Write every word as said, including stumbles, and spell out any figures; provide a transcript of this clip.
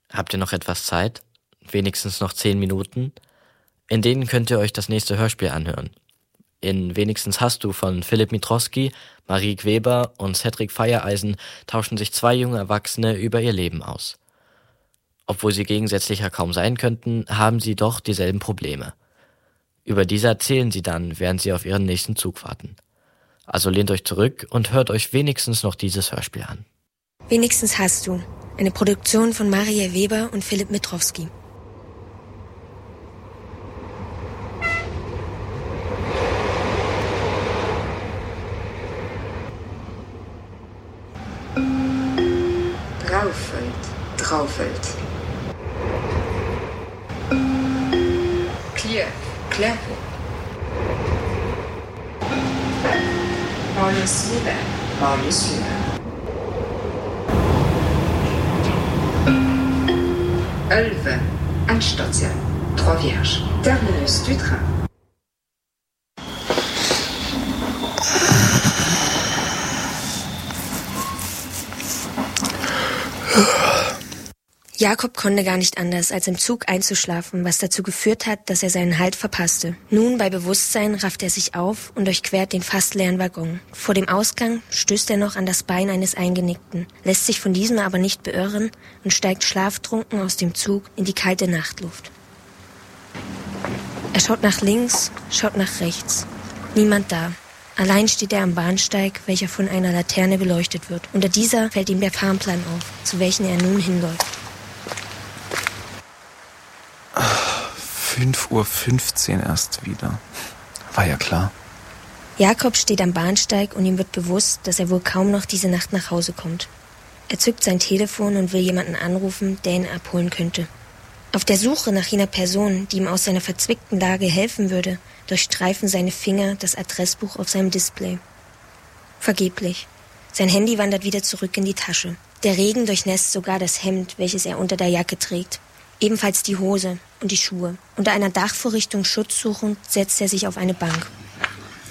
Habt ihr noch etwas Zeit? Wenigstens noch zehn Minuten? In denen könnt ihr euch das nächste Hörspiel anhören. In Wenigstens hast du von Philipp Mitrowski, Marie Gweber und Cedric Feiereisen tauschen sich zwei junge Erwachsene über ihr Leben aus. Obwohl sie gegensätzlicher kaum sein könnten, haben sie doch dieselben Probleme. Über diese erzählen sie dann, während sie auf ihren nächsten Zug warten. Also lehnt euch zurück und hört euch wenigstens noch dieses Hörspiel an. Wenigstens hast du. Eine Produktion von Marie Weber und Philipp Mitrowski. Draufelt, draufelt. Clear, Klärpe. Alles wieder, alles wieder. Elve, Endstation, Trois Vierges, terminus du train. Jakob konnte gar nicht anders, als im Zug einzuschlafen, was dazu geführt hat, dass er seinen Halt verpasste. Nun, bei Bewusstsein, rafft er sich auf und durchquert den fast leeren Waggon. Vor dem Ausgang stößt er noch an das Bein eines Eingenickten, lässt sich von diesem aber nicht beirren und steigt schlaftrunken aus dem Zug in die kalte Nachtluft. Er schaut nach links, schaut nach rechts. Niemand da. Allein steht er am Bahnsteig, welcher von einer Laterne beleuchtet wird. Unter dieser fällt ihm der Fahrplan auf, zu welchem er nun hinläuft. fünf Uhr fünfzehn erst wieder. War ja klar. Jakob steht am Bahnsteig und ihm wird bewusst, dass er wohl kaum noch diese Nacht nach Hause kommt. Er zückt sein Telefon und will jemanden anrufen, der ihn abholen könnte. Auf der Suche nach jener Person, die ihm aus seiner verzwickten Lage helfen würde, durchstreifen seine Finger das Adressbuch auf seinem Display. Vergeblich. Sein Handy wandert wieder zurück in die Tasche. Der Regen durchnässt sogar das Hemd, welches er unter der Jacke trägt. Ebenfalls die Hose und die Schuhe. Unter einer Dachvorrichtung Schutz suchend setzt er sich auf eine Bank.